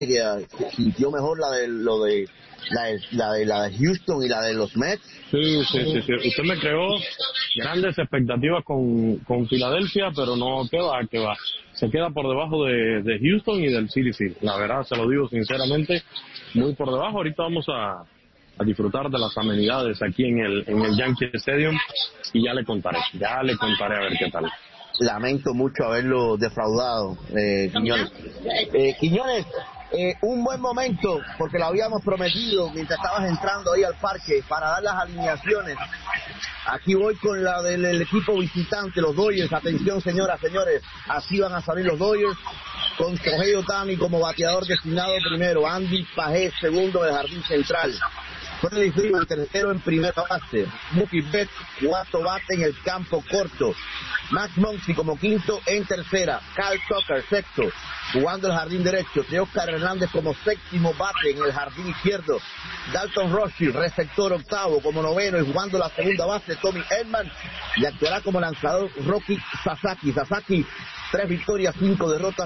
que sintió mejor la de Houston y la de los Mets. Sí. Usted me creó grandes expectativas con Filadelfia, pero no, que va. Se queda por debajo de Houston y del City. La verdad, se lo digo sinceramente, muy por debajo. Ahorita vamos a disfrutar de las amenidades aquí en el Yankee Stadium y ya le contaré a ver qué tal. Lamento mucho haberlo defraudado, Quiñones. Quiñones, un buen momento, porque lo habíamos prometido mientras estabas entrando ahí al parque para dar las alineaciones. Aquí voy con la del equipo visitante, los Dodgers. Atención, señoras, señores, así van a salir los Dodgers, con Shohei Ohtani como bateador designado primero, Andy Pajés segundo del jardín central, Freddie Freeman tercero en primera base, Mookie Betts cuarto bate en el campo corto, Max Muncy como quinto en tercera, Kyle Tucker sexto jugando el jardín derecho, Teóscar Hernández como séptimo bate en el jardín izquierdo, Dalton Rushing receptor octavo como noveno y jugando la segunda base Tommy Edman, y actuará como lanzador Rocky Sasaki. 3 victorias, 5 derrotas,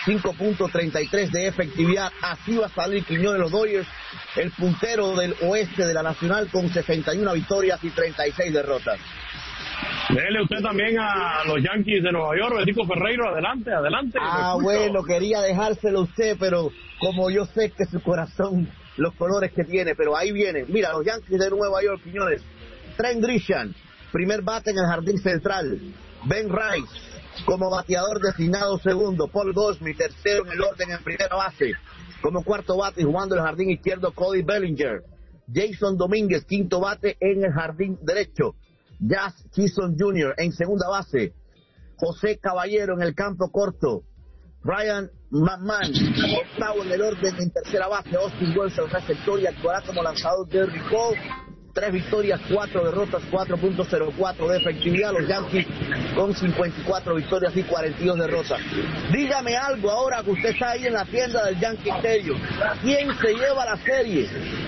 5.33 de efectividad. Así va a salir Quiñones, los Dodgers, el puntero del oeste de la Nacional con 61 victorias y 36 derrotas. Dele usted también a los Yankees de Nueva York, Betico Ferreiro, adelante. Bueno, quería dejárselo a usted, pero como yo sé que su corazón, los colores que tiene, pero ahí viene. Mira, los Yankees de Nueva York, Quiñones, Trent Grisham, primer bate en el jardín central, Ben Rice como bateador designado segundo, Paul Goldschmidt tercero en el orden en primera base, como cuarto bate y jugando el jardín izquierdo Cody Bellinger, Jason Domínguez quinto bate en el jardín derecho, Jazz Chisholm Jr. en segunda base, José Caballero en el campo corto, Ryan McMahon octavo en el orden en tercera base, Austin Wells el receptor y actuará como lanzador Derry Cole. 3 victorias, 4 derrotas, 4.04 de efectividad. Los Yankees con 54 victorias y 42 derrotas. Dígame algo ahora que usted está ahí en la tienda del Yankee Stadium. ¿Quién se lleva la serie?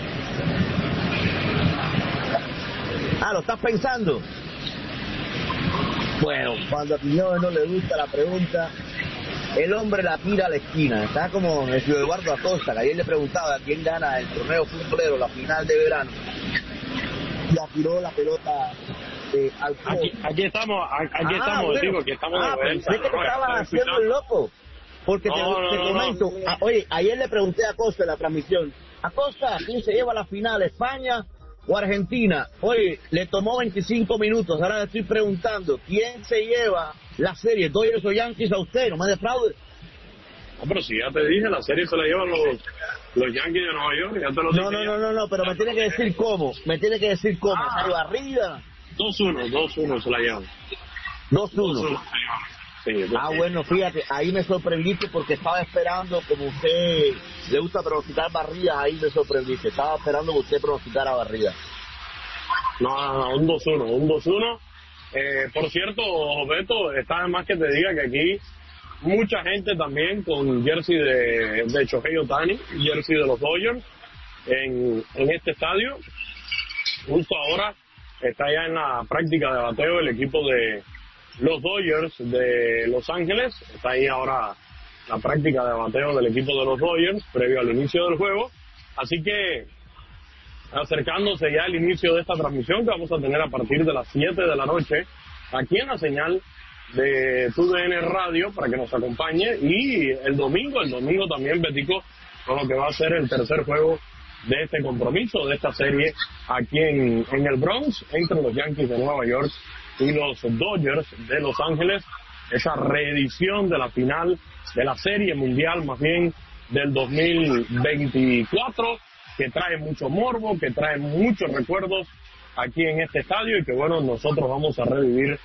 ¿Lo estás pensando? Bueno, cuando a Quiñones no le gusta la pregunta, el hombre la tira a la esquina. Está como el señor Eduardo Acosta, que ayer le preguntaba a quién gana el torneo futbolero, la final de verano. La tiró la pelota al juego. Aquí estamos, bueno. Digo que estamos de vuelta. Pensé que te estabas haciendo el loco, porque te comento. Oye, ayer le pregunté a Acosta en la transmisión, Acosta, ¿quién se lleva la final, España o Argentina? Oye, le tomó 25 minutos, ahora le estoy preguntando, ¿quién se lleva la serie? ¿Dodgers o Yankees? A usted, no me defraude. No, pero si ya te dije, la serie se la llevan los Yankees de Nueva York, ya te lo dije. No, pero me tiene que decir cómo. ¿Sale barrida? 2-1 se la llevan. 2-1. Sí, bueno, fíjate, ahí me sorprendiste porque estaba esperando, como usted le gusta pronosticar barridas, ahí me sorprendiste. Estaba esperando que usted pronosticara barridas. No, un 2-1. Por cierto, Beto, está de más que te diga que aquí mucha gente también con jersey de Shohei Ohtani, jersey de los Dodgers en este estadio. Justo ahora está ya en la práctica de bateo el equipo de los Dodgers de Los Ángeles. Está ahí ahora la práctica de bateo del equipo de los Dodgers previo al inicio del juego. Así que acercándose ya al inicio de esta transmisión que vamos a tener a partir de las 7 de la noche aquí en la señal de TUDN Radio para que nos acompañe, y el domingo también, Betico, con lo que va a ser el tercer juego de este compromiso, de esta serie aquí en el Bronx, entre los Yankees de Nueva York y los Dodgers de Los Ángeles, esa reedición de la final de la Serie Mundial, más bien del 2024, que trae mucho morbo, que trae muchos recuerdos aquí en este estadio, y que bueno, nosotros vamos a revivir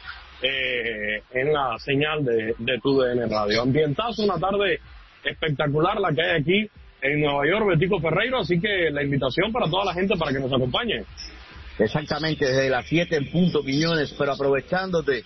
en la señal de TUDN Radio. Ambientazo, una tarde espectacular la que hay aquí en Nueva York, Betico Ferreiro, así que la invitación para toda la gente para que nos acompañe. Exactamente, desde las 7 en punto, Quiñones, pero aprovechándote,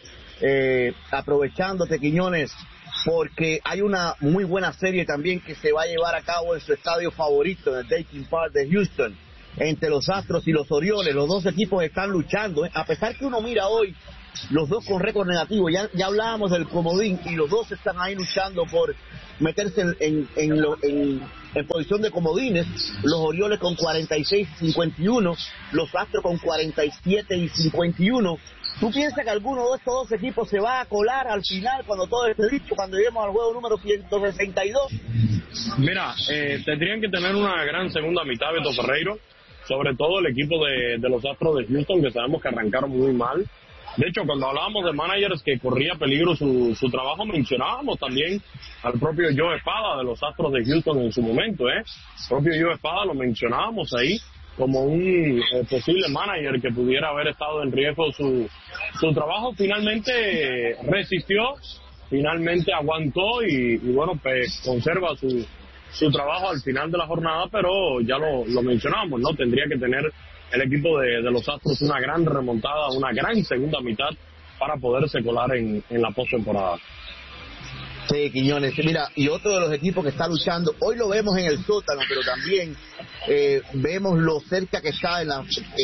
Quiñones, porque hay una muy buena serie también que se va a llevar a cabo en su estadio favorito, en el Dayton Park de Houston, entre los Astros y los Orioles. Los dos equipos están luchando, a pesar que uno mira hoy los dos con récord negativo, ya hablábamos del comodín, y los dos están ahí luchando por meterse en En posición de comodines, los Orioles con 46 y 51, los Astros con 47 y 51. ¿Tú piensas que alguno de estos dos equipos se va a colar al final cuando todo esté listo, cuando lleguemos al juego número 162? Mira, tendrían que tener una gran segunda mitad, Beto Ferreiro, sobre todo el equipo de los Astros de Houston, que sabemos que arrancaron muy mal. De hecho, cuando hablábamos de managers que corría peligro su trabajo, mencionábamos también al propio Joe Espada de los Astros de Houston en su momento, El propio Joe Espada lo mencionábamos ahí como un posible manager que pudiera haber estado en riesgo su trabajo. Finalmente resistió, finalmente aguantó y bueno, pues conserva su trabajo al final de la jornada, pero ya lo mencionábamos, ¿no? Tendría que tener el equipo de los Astros una gran remontada, una gran segunda mitad para poderse colar en la postemporada. Sí, Quiñones, mira, y otro de los equipos que está luchando, hoy lo vemos en el sótano, pero también vemos lo cerca que está en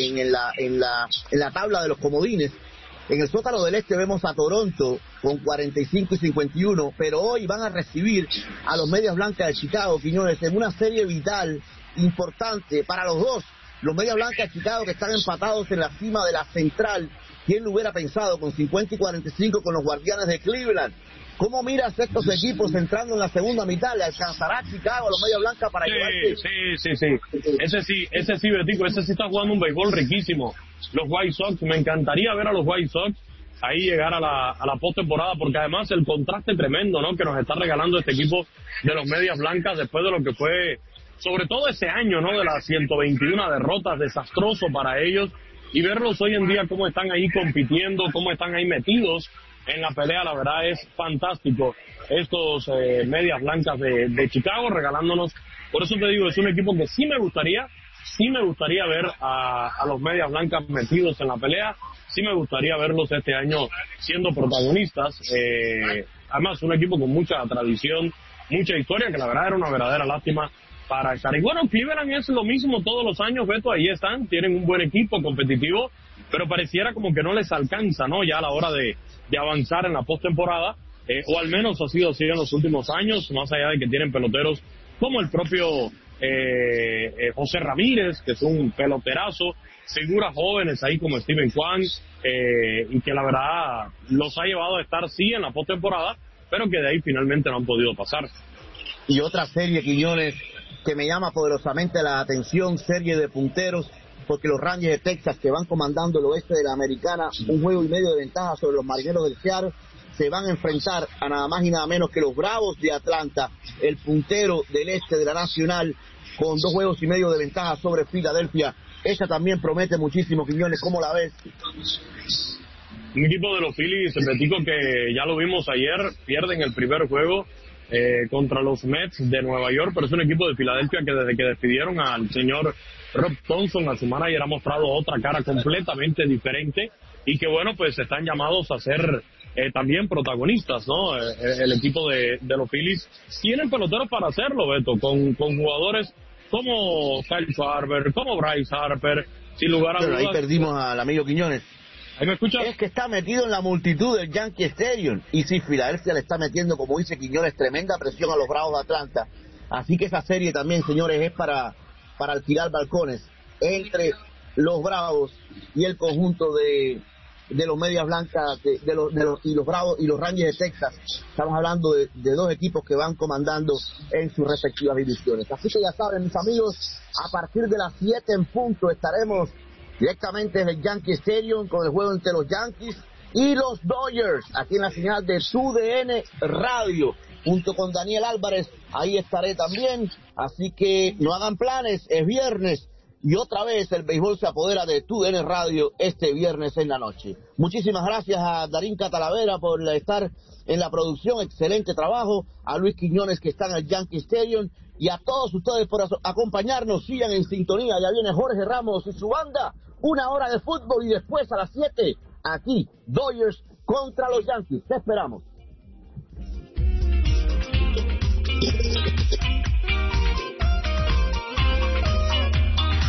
la tabla de los comodines. En el sótano del este vemos a Toronto con 45 y 51, pero hoy van a recibir a los Medias Blancas de Chicago, Quiñones, en una serie vital importante para los dos. Los Medias Blancas de Chicago que están empatados en la cima de la central. ¿Quién lo hubiera pensado? Con 50 y 45 con los Guardianes de Cleveland. ¿Cómo miras estos equipos entrando en la segunda mitad? ¿Le alcanzará Chicago a los Medias Blancas para llevarse? Sí. Ese sí, Betico, ese sí está jugando un béisbol riquísimo. Los White Sox, me encantaría ver a los White Sox ahí llegar a la postemporada, porque además el contraste tremendo, ¿no?, que nos está regalando este equipo de los Medias Blancas después de lo que fue, sobre todo ese año, ¿no?, de las 121 derrotas, desastroso para ellos, y verlos hoy en día cómo están ahí compitiendo, cómo están ahí metidos en la pelea, la verdad es fantástico estos Medias Blancas de Chicago regalándonos. Por eso te digo, es un equipo que sí me gustaría ver a los Medias Blancas metidos en la pelea, sí me gustaría verlos este año siendo protagonistas, además un equipo con mucha tradición, mucha historia, que la verdad era una verdadera lástima para estar. Y bueno, Cleveland es lo mismo todos los años, Beto, ahí están, tienen un buen equipo competitivo, pero pareciera como que no les alcanza, ¿no?, ya a la hora de avanzar en la postemporada, o al menos ha sido así en los últimos años, más allá de que tienen peloteros como el propio José Ramírez, que es un peloterazo, figuras jóvenes ahí como Steven Kwan, y que la verdad los ha llevado a estar sí en la postemporada, pero que de ahí finalmente no han podido pasar. Y otra serie, Quiñones, que me llama poderosamente la atención, serie de punteros, porque los Rangers de Texas, que van comandando el oeste de la Americana, un juego y medio de ventaja sobre los Marineros del Seattle, se van a enfrentar a nada más y nada menos que los Bravos de Atlanta, el puntero del este de la Nacional, con 2 juegos y medio de ventaja sobre Filadelfia. Esa también promete muchísimo, Quiñones, ¿cómo la ves? Un equipo de los Phillies, Betico, que ya lo vimos ayer, pierden el primer juego contra los Mets de Nueva York, pero es un equipo de Filadelfia que desde que despidieron al señor Rob Thompson, a su manager, ha mostrado otra cara completamente diferente, y que bueno, pues están llamados a ser también protagonistas, ¿no? El equipo de los Phillies tienen peloteros para hacerlo, Beto, con jugadores como Kyle Schwarber, como Bryce Harper, sin lugar a dudas. Ahí perdimos al amigo Quiñones. ¿Ahí me escuchas? Es que está metido en la multitud del Yankee Stadium, y si Filadelfia le está metiendo, como dice Quiñones, tremenda presión a los Bravos de Atlanta. Así que esa serie también, señores, es para alquilar balcones entre los Bravos y el conjunto de los Medias Blancas y los Bravos y los Rangers de Texas. Estamos hablando de dos equipos que van comandando en sus respectivas divisiones. Así que ya saben, mis amigos, a partir de las 7 en punto estaremos directamente desde el Yankee Stadium con el juego entre los Yankees y los Dodgers, aquí en la señal de TUDN Radio, junto con Daniel Álvarez. Ahí estaré también, así que no hagan planes, es viernes. Y otra vez el béisbol se apodera de TUDN Radio este viernes en la noche. Muchísimas gracias a Darín Catalavera por estar en la producción, excelente trabajo, a Luis Quiñones que está en el Yankee Stadium, y a todos ustedes por acompañarnos. Sigan en sintonía, ya viene Jorge Ramos y su banda, 1 hora de fútbol, y después a las 7, aquí, Dodgers contra los Yankees. Te esperamos.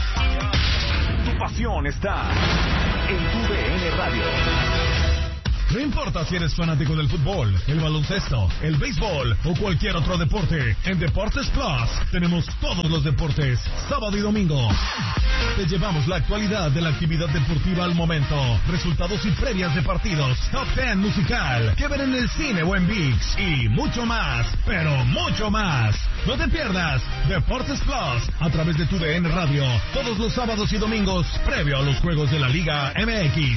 Tu pasión está en TUDN Radio. No importa si eres fanático del fútbol, el baloncesto, el béisbol o cualquier otro deporte, en Deportes Plus tenemos todos los deportes, sábado y domingo. Te llevamos la actualidad de la actividad deportiva al momento, resultados y previas de partidos, top 10 musical, que ver en el cine o en ViX y mucho más, pero mucho más. No te pierdas Deportes Plus a través de tu DN Radio, todos los sábados y domingos, previo a los Juegos de la Liga MX.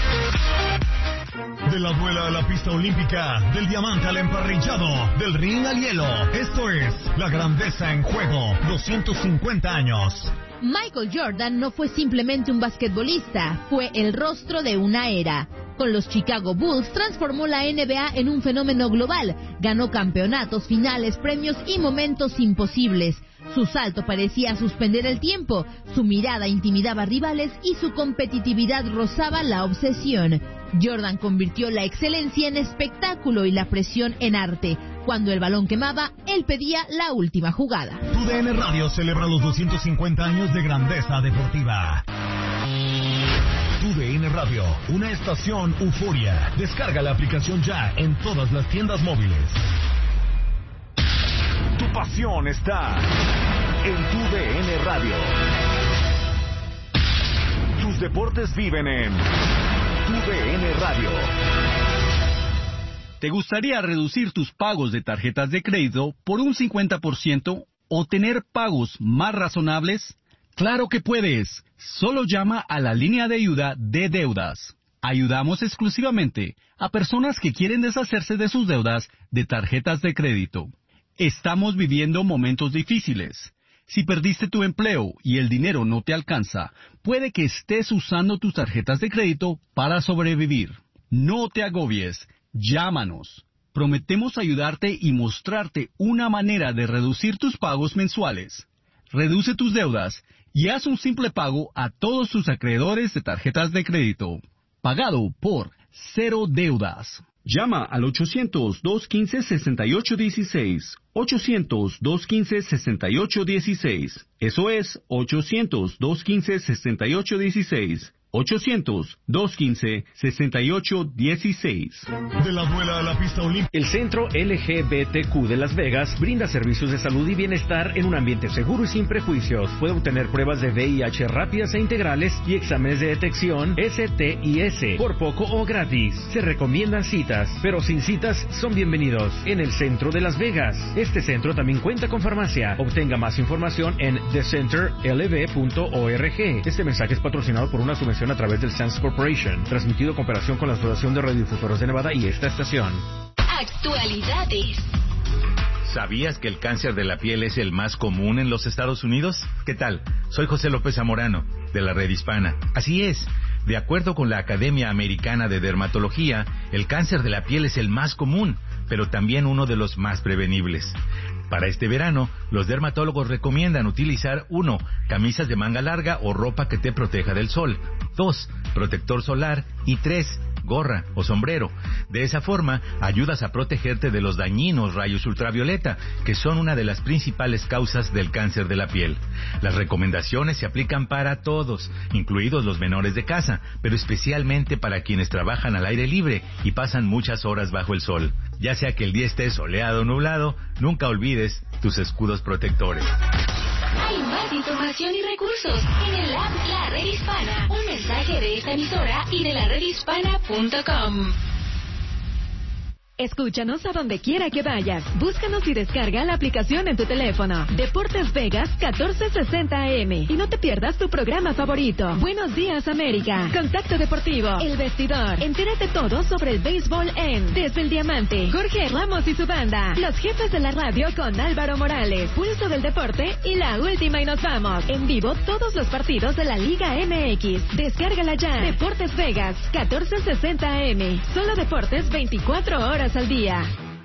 De la duela a la pista olímpica, del diamante al emparrillado, del ring al hielo. Esto es La Grandeza en Juego, 250 años. Michael Jordan no fue simplemente un basquetbolista, fue el rostro de una era. Con los Chicago Bulls transformó la NBA en un fenómeno global, ganó campeonatos, finales, premios y momentos imposibles. Su salto parecía suspender el tiempo, su mirada intimidaba rivales y su competitividad rozaba la obsesión. Jordan convirtió la excelencia en espectáculo y la presión en arte. Cuando el balón quemaba, él pedía la última jugada. Tu DN Radio celebra los 250 años de grandeza deportiva. Tu DN Radio, una estación euforia. Descarga la aplicación ya en todas las tiendas móviles. Tu pasión está en Tu DN Radio. Tus deportes viven en Tu DN Radio. ¿Te gustaría reducir tus pagos de tarjetas de crédito por un 50% o tener pagos más razonables? ¡Claro que puedes! Solo llama a la línea de ayuda de deudas. Ayudamos exclusivamente a personas que quieren deshacerse de sus deudas de tarjetas de crédito. Estamos viviendo momentos difíciles. Si perdiste tu empleo y el dinero no te alcanza, puede que estés usando tus tarjetas de crédito para sobrevivir. No te agobies. Llámanos. Prometemos ayudarte y mostrarte una manera de reducir tus pagos mensuales. Reduce tus deudas y haz un simple pago a todos tus acreedores de tarjetas de crédito. Pagado por Cero Deudas. Llama al 800-215-6816. 800-215-6816. Eso es 800-215-6816. 800-215-6816. De la duela a la pista olímpica. El Centro LGBTQ de Las Vegas brinda servicios de salud y bienestar en un ambiente seguro y sin prejuicios. Puede obtener pruebas de VIH rápidas e integrales y exámenes de detección STIS por poco o gratis. Se recomiendan citas, pero sin citas son bienvenidos en el Centro de Las Vegas. Este centro también cuenta con farmacia. Obtenga más información en thecenterlb.org. Este mensaje es patrocinado por una subvención a través del Sands Corporation, transmitido en cooperación con la Asociación de Radiodifusoras de Nevada y esta estación. Actualidades. ¿Sabías que el cáncer de la piel es el más común en los Estados Unidos? ¿Qué tal? Soy José López Zamorano, de la Red Hispana. Así es. De acuerdo con la Academia Americana de Dermatología, el cáncer de la piel es el más común, pero también uno de los más prevenibles. Para este verano, los dermatólogos recomiendan utilizar 1. Camisas de manga larga o ropa que te proteja del sol. 2. Protector solar. Y 3. Gorra o sombrero. De esa forma, ayudas a protegerte de los dañinos rayos ultravioleta, que son una de las principales causas del cáncer de la piel. Las recomendaciones se aplican para todos, incluidos los menores de casa, pero especialmente para quienes trabajan al aire libre y pasan muchas horas bajo el sol. Ya sea que el día esté soleado o nublado, nunca olvides tus escudos protectores. Hay más información y recursos en el app La Red Hispana. Un mensaje de esta emisora y de laredhispana.com. Escúchanos a donde quiera que vayas. Búscanos y descarga la aplicación en tu teléfono. Deportes Vegas 1460 AM. Y no te pierdas tu programa favorito. Buenos días, América. Contacto Deportivo. El Vestidor. Entérate todo sobre el béisbol en Desde el Diamante. Jorge Ramos y su banda. Los jefes de la radio con Álvaro Morales. Pulso del Deporte y la última y nos vamos. En vivo todos los partidos de la Liga MX. Descárgala ya. Deportes Vegas 1460 AM. Solo deportes 24 horas al día.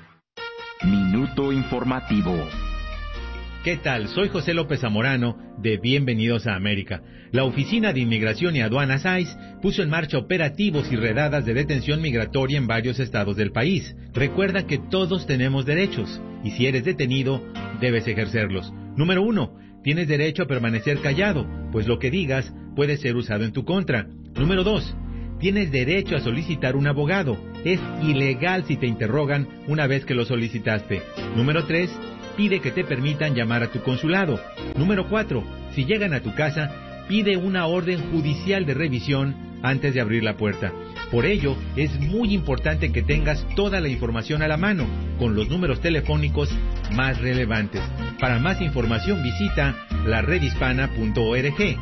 Minuto informativo. ¿Qué tal? Soy José López Zamorano de Bienvenidos a América. La Oficina de Inmigración y Aduanas ICE puso en marcha operativos y redadas de detención migratoria en varios estados del país. Recuerda que todos tenemos derechos y si eres detenido, debes ejercerlos. Número 1. Tienes derecho a permanecer callado, pues lo que digas puede ser usado en tu contra. Número 2. tienes derecho a solicitar un abogado. Es ilegal si te interrogan una vez que lo solicitaste. Número 3, pide que te permitan llamar a tu consulado. Número 4, si llegan a tu casa, pide una orden judicial de revisión antes de abrir la puerta. Por ello, es muy importante que tengas toda la información a la mano, con los números telefónicos más relevantes. Para más información visita laredhispana.org.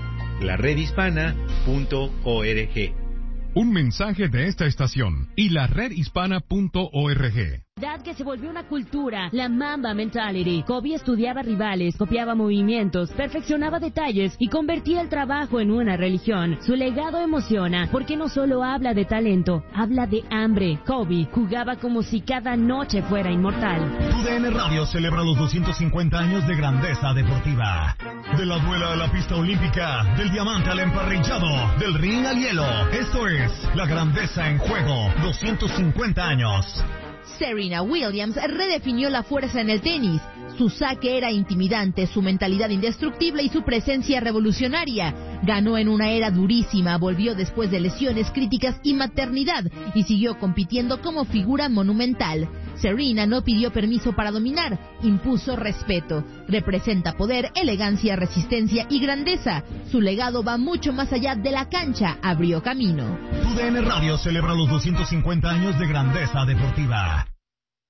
laredhispana.org. Un mensaje de esta estación y laredhispana.org. Que se volvió una cultura, la Mamba Mentality. Kobe estudiaba rivales, copiaba movimientos, perfeccionaba detalles y convertía el trabajo en una religión. Su legado emociona porque no solo habla de talento, habla de hambre. Kobe jugaba como si cada noche fuera inmortal. TUDN Radio celebra los 250 años de grandeza deportiva. De la duela a la pista olímpica, del diamante al emparrillado, del ring al hielo. Esto es la grandeza en juego. 250 años. Serena Williams redefinió la fuerza en el tenis. Su saque era intimidante, su mentalidad indestructible y su presencia revolucionaria. Ganó en una era durísima, volvió después de lesiones críticas y maternidad y siguió compitiendo como figura monumental. Serena no pidió permiso para dominar, impuso respeto. Representa poder, elegancia, resistencia y grandeza. Su legado va mucho más allá de la cancha, abrió camino. TUDN Radio celebra los 250 años de grandeza deportiva.